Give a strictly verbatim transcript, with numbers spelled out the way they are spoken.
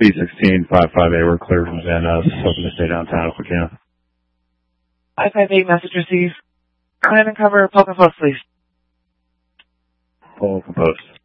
B sixteen, five five eight, we're clear from Van Ness, hoping to stay downtown if we can. five five eight, message received. Command and cover, Polk and Post, please. Polk and Post.